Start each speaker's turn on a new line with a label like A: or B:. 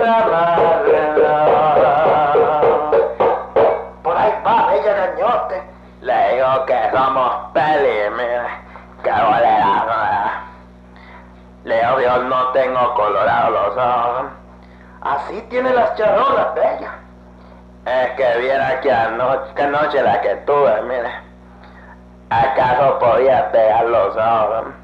A: Por ahí va, bella gañote.
B: Le digo que somos peli, mire, que bolera. Le digo yo no tengo colorado los ojos.
A: Así tiene las charolas, bella.
B: Es que viera que noche la que tuve, mire. ¿Acaso podía pegar los ojos?